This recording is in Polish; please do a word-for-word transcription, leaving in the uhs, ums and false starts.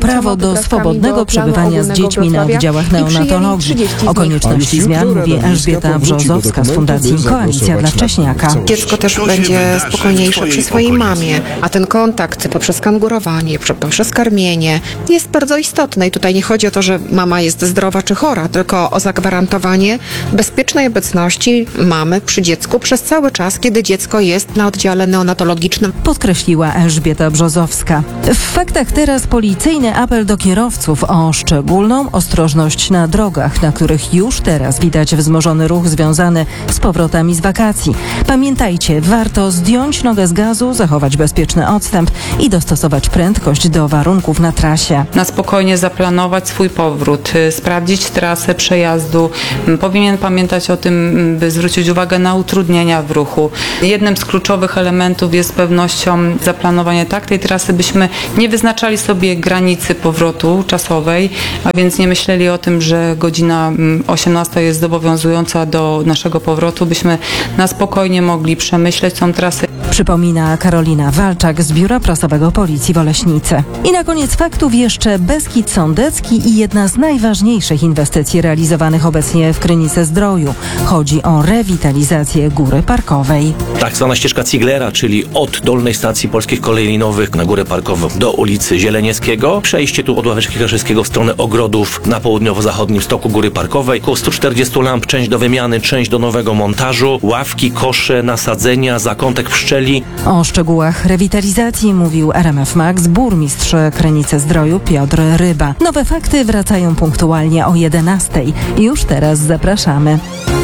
prawo do swobodnego przebywania z dziećmi na oddziałach neonatologii. O konieczności zmian mówi Elżbieta Brzozowska z Fundacji Koalicja dla Wcześniaka. Dziecko też będzie spokojniejsze przy swojej mamie, a ten kontakt poprzez kangurowanie, poprzez karmienie jest bardzo istotny i tutaj nie chodzi o to, że mama jest zdrowa czy chora, tylko o zagwarantowanie bezpiecznej obecności mamy przy dziecku przez cały czas, kiedy dziecko jest na oddziale neonatologicznym. Podkreśliła Elżbieta Brzozowska. W faktach teraz policyjny apel do kierowców o szczególną ostrożność na drogach, na których już teraz widać wzmożony ruch związany z powrotami z wakacji. Pamiętajcie, warto zdjąć nogę z gazu, zachować bezpieczny odstęp i dostosować prędkość do warunków na trasie. Na spokojnie zaplanować swój powrót, sprawdzić trasę przejazdu. Powinien pamiętać o tym, by zwrócić uwagę na utrudnienia w ruchu. Jednym z kluczowych elementów jest z pewnością zaplanowanie tak tej trasy, byśmy nie wyznaczali sobie granicy powrotu czasowej, a więc nie myśleli o tym, że godzina osiemnasta jest zobowiązująca do naszego powrotu, byśmy na spokojnie mogli przemyśleć tą trasę. Przypomina Karolina Walczak z Biura Prasowego Policji w Oleśnicy. I na koniec faktów jeszcze Beskid Sądecki i jedna z najważniejszych inwestycji realizowanych obecnie w Krynice-Zdroju. Chodzi o rewitalizację Góry Parkowej. Tak zwana ścieżka Ziglera, czyli od dolnej stacji Polskich Kolei Linowych na Górę Parkową do ulicy Zielenieckiego. Przejście tu od Ławeczki Kraszewskiego w stronę ogrodów na południowo-zachodnim stoku Góry Parkowej. Około stu czterdziestu lamp, część do wymiany, część do nowego montażu. Ławki, kosze, nasadzenia, zakątek pszczeli. O szczegółach rewitalizacji mówił R M F Max burmistrz Krynicy-Zdroju Piotr Ryba. Nowe fakty wracają punktualnie o jedenastej. Już teraz zapraszamy.